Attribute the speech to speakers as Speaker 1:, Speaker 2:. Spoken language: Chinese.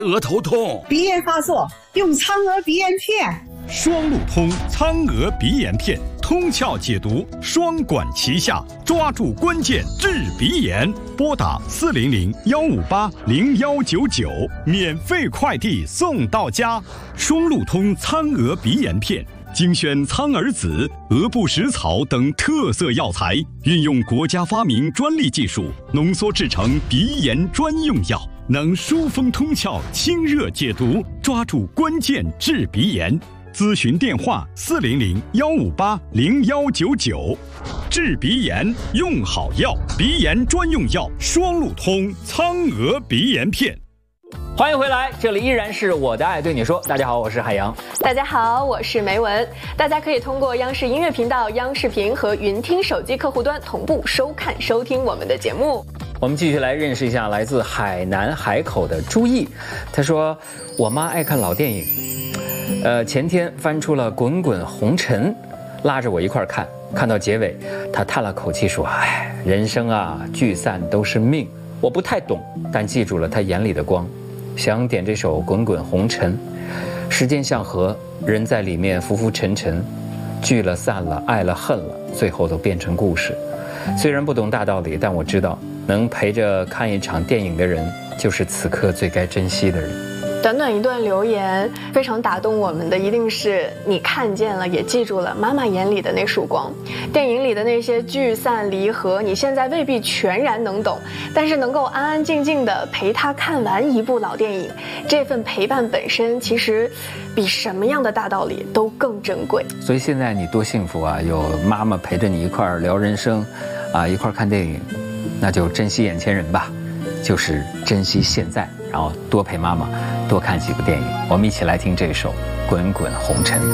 Speaker 1: 额头痛，
Speaker 2: 鼻炎发作，用苍娥鼻炎片。
Speaker 3: 双路通苍娥鼻炎片，通窍解毒，双管齐下，抓住关键治鼻炎。拨打400-158-0199，免费快递送到家。双路通苍娥鼻炎片，精选苍耳子、鹅不食草等特色药材，运用国家发明专利技术，浓缩制成鼻炎专用药，能疏风通窍、清热解毒，抓住关键治鼻炎。咨询电话400-158-0199。治鼻炎用好药，鼻炎专用药双路通苍娥鼻炎片。
Speaker 4: 欢迎回来，这里依然是我的爱对你说。大家好，我是海洋。
Speaker 5: 大家好，我是梅文。大家可以通过央视音乐频道、央视频和云听手机客户端同步收看收听我们的节目。
Speaker 4: 我们继续来认识一下来自海南海口的朱毅。他说，我妈爱看老电影，前天翻出了《滚滚红尘》，拉着我一块看，看到结尾，她叹了口气说：“哎，人生啊，聚散都是命。”我不太懂，但记住了她眼里的光。想点这首《滚滚红尘》，时间像河，人在里面浮浮沉沉，聚了散了，爱了恨了，最后都变成故事。虽然不懂大道理，但我知道，能陪着看一场电影的人，就是此刻最该珍惜的人。
Speaker 5: 短短一段留言，非常打动我们的一定是你看见了，也记住了妈妈眼里的那束光。电影里的那些聚散离合，你现在未必全然能懂，但是能够安安静静的陪她看完一部老电影，这份陪伴本身其实比什么样的大道理都更珍贵。
Speaker 4: 所以现在你多幸福啊，有妈妈陪着你一块儿聊人生，一块儿看电影，那就珍惜眼前人吧，就是珍惜现在，然后多陪妈妈，多看几部电影。我们一起来听这首《滚滚红尘》。